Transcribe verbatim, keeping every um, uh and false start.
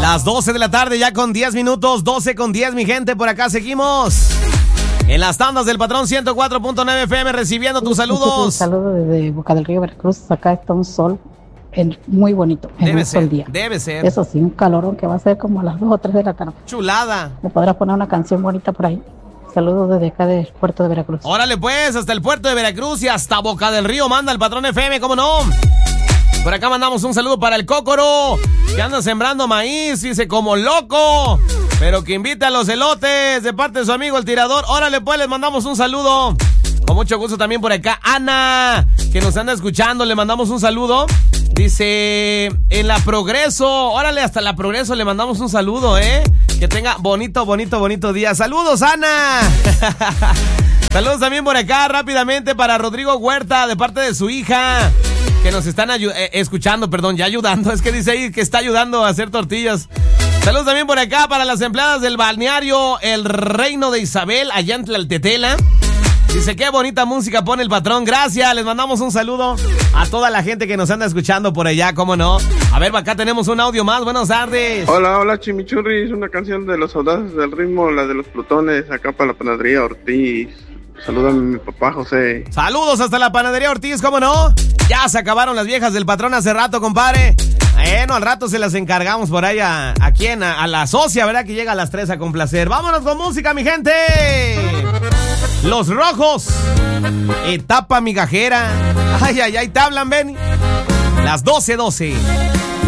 Las doce de la tarde ya con diez minutos, doce con diez, mi gente, por acá seguimos. En las tandas del Patrón ciento cuatro punto nueve F M recibiendo tus saludos. Un saludo desde Boca del Río, Veracruz. Acá está un sol en, muy bonito, en debe un ser, sol día. Debe ser. Eso sí, un calorón que va a ser como a las dos o tres de la tarde. Chulada. ¿Me podrás poner una canción bonita por ahí? Saludos desde acá del puerto de Veracruz. Órale pues, hasta el puerto de Veracruz y hasta Boca del Río manda el Patrón F M, ¿cómo no? Por acá mandamos un saludo para el Cócoro, que anda sembrando maíz, dice como loco, pero que invita a los elotes de parte de su amigo el Tirador. Órale pues, les mandamos un saludo. Con mucho gusto también por acá Ana, que nos anda escuchando, le mandamos un saludo. Dice, en la Progreso, órale, hasta la Progreso le mandamos un saludo, ¿eh? Que tenga bonito, bonito, bonito día. ¡Saludos, Ana! Saludos también por acá rápidamente para Rodrigo Huerta, de parte de su hija, que nos están ayu- eh, escuchando, perdón, ya ayudando. Es que dice ahí que está ayudando a hacer tortillas. Saludos también por acá para las empleadas del balneario El Reino de Isabel, allá en Tlaltetela. Dice, qué bonita música pone el Patrón. Gracias, les mandamos un saludo a toda la gente que nos anda escuchando por allá, cómo no. A ver, acá tenemos un audio más, buenas tardes. Hola, hola Chimichurri, es una canción de los soldados del ritmo, la de los plutones, acá para la panadería Ortiz. Salúdame a mi papá José. Saludos hasta la panadería Ortiz, cómo no. Ya se acabaron las viejas del Patrón hace rato, compadre. Bueno, al rato se las encargamos por ahí a, a quién, a, a la socia, ¿verdad? Que llega a las tres a complacer. Vámonos con música, mi gente. Los Rojos, etapa migajera. Ay, ay, ay, te hablan, ven. Las doce doce.